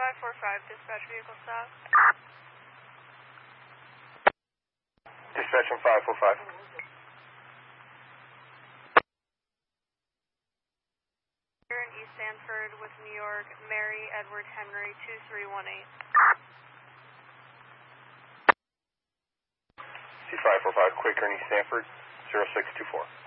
545, dispatch vehicle stop. Dispatch on 545. Here in East Sanford with New York, Mary Edward Henry 2318. C545, Quaker in East Sanford, 0624.